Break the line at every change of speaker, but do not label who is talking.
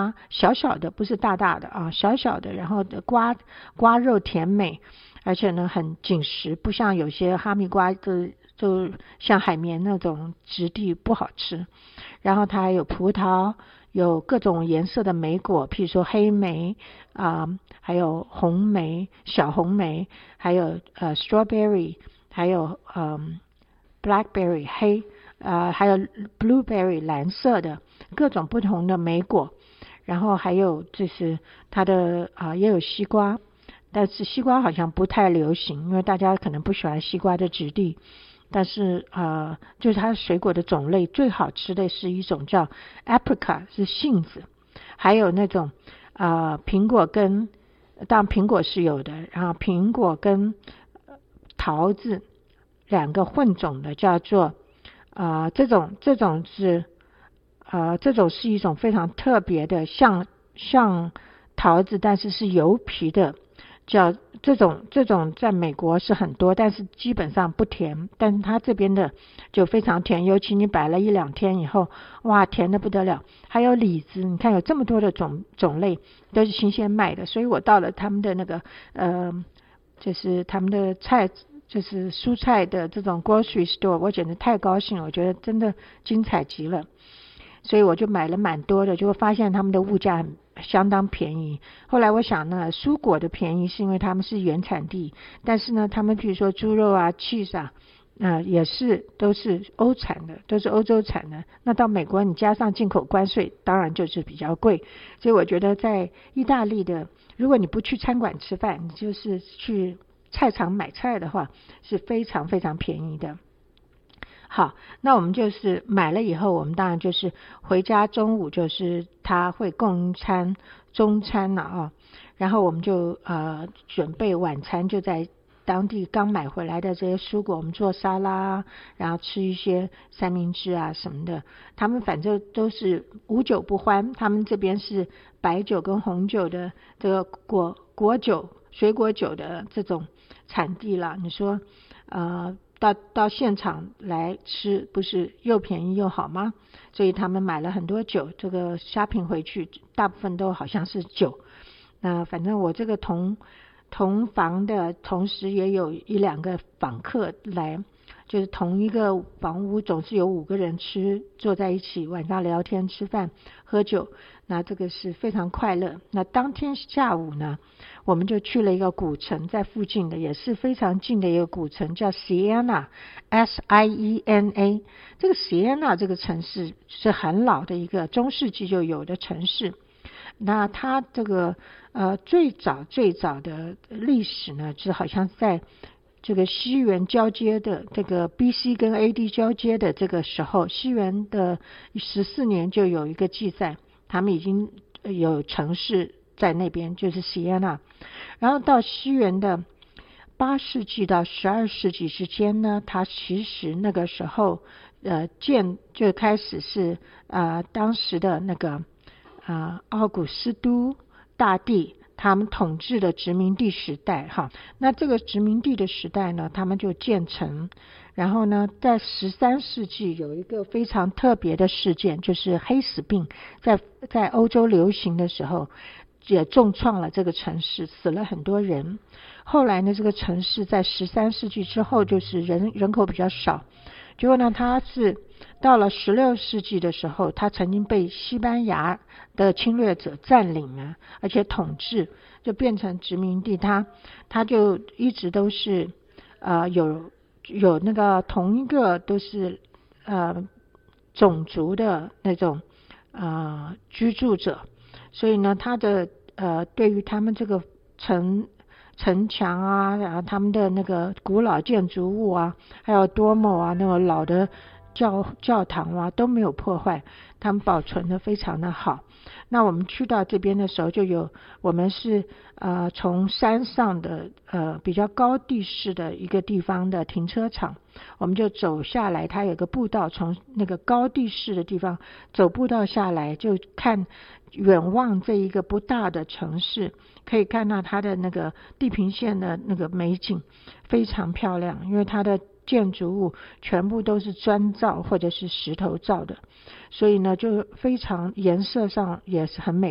瓜，小小的，不是大大的啊，小小的，然后的瓜肉甜美，而且呢很紧实，不像有些哈密瓜就像海绵那种质地不好吃。然后它还有葡萄，有各种颜色的莓果，譬如说黑莓还有红莓、小红莓，还有strawberry， 还有blackberry 黑还有 blueberry 蓝色的各种不同的莓果。然后还有就是它的也有西瓜，但是西瓜好像不太流行，因为大家可能不喜欢西瓜的质地。但是就是它水果的种类最好吃的是一种叫 apricot， 是杏子，还有那种苹果跟，当然苹果是有的，然后苹果跟桃子两个混种的叫做这种是一种非常特别的，像桃子但是是油皮的，叫这种在美国是很多，但是基本上不甜，但是它这边的就非常甜，尤其你摆了一两天以后，哇，甜的不得了。还有李子，你看有这么多的种类都是新鲜卖的，所以我到了他们的那个就是他们的菜，就是蔬菜的这种 grocery store， 我简直太高兴了，我觉得真的精彩极了。所以我就买了蛮多的，就会发现他们的物价相当便宜。后来我想呢，蔬果的便宜是因为他们是原产地，但是呢，他们比如说猪肉啊、cheese 啊，也是都是欧产的，都是欧洲产的。那到美国你加上进口关税，当然就是比较贵。所以我觉得在意大利的，如果你不去餐馆吃饭，你就是去菜场买菜的话，是非常非常便宜的。好，那我们就是买了以后，我们当然就是回家中午就是他会供餐中餐了然后我们就准备晚餐，就在当地刚买回来的这些蔬果，我们做沙拉，然后吃一些三明治啊什么的。他们反正都是无酒不欢，他们这边是白酒跟红酒的这个果酒、水果酒的这种产地了。你说到现场来吃，不是又便宜又好吗？所以他们买了很多酒，这个shopping回去大部分都好像是酒。那反正我这个同房的同时也有一两个访客来，就是同一个房屋总是有5个人坐在一起，晚上聊天吃饭喝酒，那这个是非常快乐。那当天下午呢，我们就去了一个古城，在附近的也是非常近的一个古城，叫 Siena， S-I-E-N-A。 这个 Siena 这个城市是很老的一个中世纪就有的城市。那它这个最早的历史呢，是好像在这个西元交接的这个 BC 跟 AD 交接的这个时候，西元的14年就有一个记载，他们已经有城市在那边，就是 Siena。 然后到西元的8世纪到12世纪之间呢，它其实那个时候就开始是当时的那个奥古斯都大帝他们统治的殖民地时代那这个殖民地的时代呢，他们就建成。然后呢，在13世纪有一个非常特别的事件，就是黑死病在欧洲流行的时候，也重创了这个城市，死了很多人。后来呢，这个城市在13世纪之后就是人口比较少，结果呢，它是到了16世纪的时候，它曾经被西班牙的侵略者占领了，而且统治，就变成殖民地。它就一直都是有那个同一个都是种族的那种居住者，所以呢，它的对于他们这个城墙啊，然后他们的那个古老建筑物啊，还有多么那个老的教堂啊都没有破坏，他们保存的非常的好。那我们去到这边的时候，我们是从山上的比较高地势的一个地方的停车场，我们就走下来，它有个步道，从那个高地势的地方走步道下来，就看远望这一个不大的城市，可以看到它的那个地平线的那个美景非常漂亮，因为它的建筑物全部都是砖造或者是石头造的，所以呢就非常颜色上也是很美。